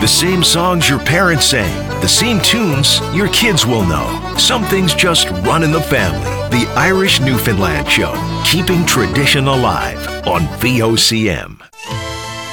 The same songs your parents sang, the same tunes your kids will know. Some things just run in the family. The Irish Newfoundland Show, keeping tradition alive on VOCM.